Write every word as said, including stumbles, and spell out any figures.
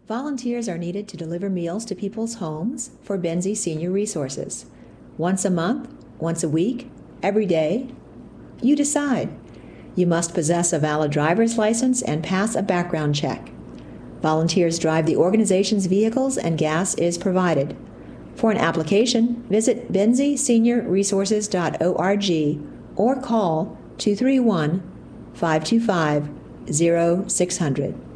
Volunteers are needed to deliver meals to people's homes for Benzie Senior Resources. Once a month, once a week, every day? You decide. You must possess a valid driver's license and pass a background check. Volunteers drive the organization's vehicles and gas is provided. For an application, visit benzie senior resources dot org or call two three one, five two five, zero six zero zero.